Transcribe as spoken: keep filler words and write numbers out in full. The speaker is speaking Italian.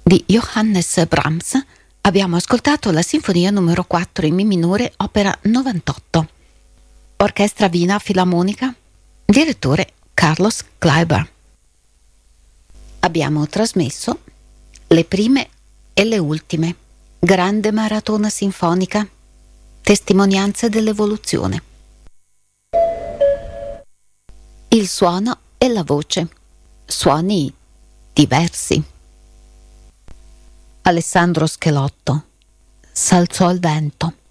di Johannes Brahms abbiamo ascoltato la sinfonia numero quattro in Mi minore, opera novantotto. Orchestra Wiener Filarmonica, direttore Carlos Kleiber. Abbiamo trasmesso le prime e le ultime, grande maratona sinfonica, testimonianze dell'evoluzione. Il suono e la voce, suoni diversi. Alessandro Schelotto, S'alzò il vento.